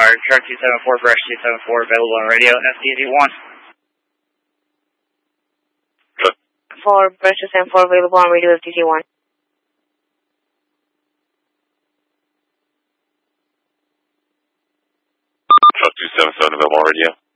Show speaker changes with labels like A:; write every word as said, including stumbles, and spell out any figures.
A: Fire Truck two seven four, Brush two seven four, available on radio, F T Z one.
B: For Brush two seven four, available on radio, F T Z one.
C: Truck two seven seven, available on radio.